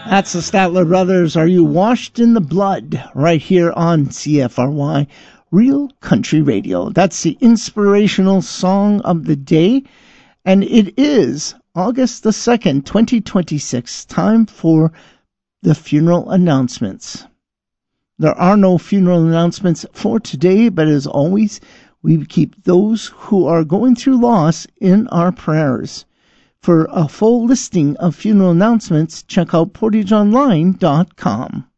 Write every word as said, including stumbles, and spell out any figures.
That's the Statler Brothers. Are you washed in the blood? Right here on C F R Y, Real Country Radio. That's the inspirational song of the day. And it is August the second, twenty twenty-six. Time for the funeral announcements. There are no funeral announcements for today, but as always, we keep those who are going through loss in our prayers. For a full listing of funeral announcements, check out portage online dot com.